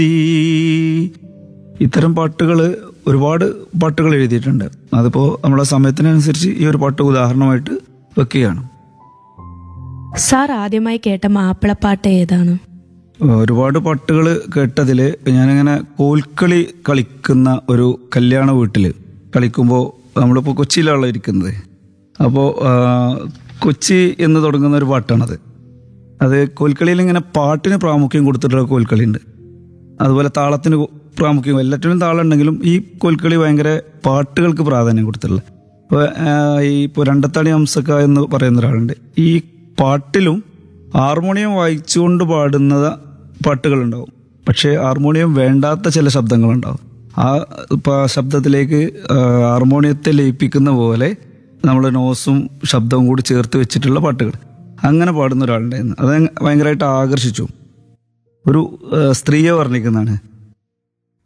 ഈ ഇത്തരം പാട്ടുകൾ ഒരുപാട് പാട്ടുകൾ എഴുതിയിട്ടുണ്ട്. അതിപ്പോൾ നമ്മളെ സമയത്തിനനുസരിച്ച് ഈ ഒരു പാട്ട് ഉദാഹരണമായിട്ട് വെക്കുകയാണ്. സാർ ആദ്യമായി കേട്ട മാപ്പിളപ്പാട്ട് ഏതാണ്? ഒരുപാട് പാട്ടുകൾ കേട്ടതിൽ ഞാനിങ്ങനെ കോൽക്കളി കളിക്കുന്ന ഒരു കല്യാണ വീട്ടിൽ കളിക്കുമ്പോൾ നമ്മളിപ്പോൾ കൊച്ചിയിലാണല്ലോ ഇരിക്കുന്നത്. അപ്പോൾ കൊച്ചി എന്ന് തുടങ്ങുന്ന ഒരു പാട്ടാണത്. അത് കോൽക്കളിയിൽ ഇങ്ങനെ പാട്ടിന് പ്രാമുഖ്യം കൊടുത്തിട്ടുള്ള കോൽക്കളി ഉണ്ട്. അതുപോലെ താളത്തിന് പ്രാമുഖ്യം, എല്ലാറ്റിനും താളം ഉണ്ടെങ്കിലും ഈ കോൽക്കളി ഭയങ്കര പാട്ടുകൾക്ക് പ്രാധാന്യം കൊടുത്തിട്ടുള്ളത്. അപ്പോൾ ഇപ്പോൾ രണ്ടത്താണി ഹംസക്ക എന്ന് പറയുന്ന ഒരാളുണ്ട്. ഈ പാട്ടിലും ഹാർമോണിയം വായിച്ചുകൊണ്ട് പാടുന്ന പാട്ടുകളുണ്ടാവും, പക്ഷേ ഹാർമോണിയം വേണ്ടാത്ത ചില ശബ്ദങ്ങളുണ്ടാവും. ആ ശബ്ദത്തിലേക്ക് ഹാർമോണിയത്തെ ലയിപ്പിക്കുന്ന പോലെ നമ്മൾ നോസും ശബ്ദവും കൂടി ചേർത്ത് വെച്ചിട്ടുള്ള പാട്ടുകൾ അങ്ങനെ പാടുന്ന ഒരാളുണ്ടായിരുന്നു. അത് ഭയങ്കരമായിട്ട് ആകർഷിച്ചു. ഒരു സ്ത്രീയെ വർണ്ണിക്കുന്നതാണ്.